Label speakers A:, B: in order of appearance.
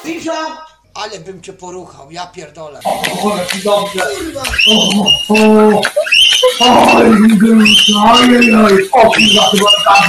A: Cisza! Ale bym cię poruchał, ja pierdolę.
B: O, ci dobrze.
A: Kurwa!
B: Oj, oj, oj, o kurwa, chyba tak.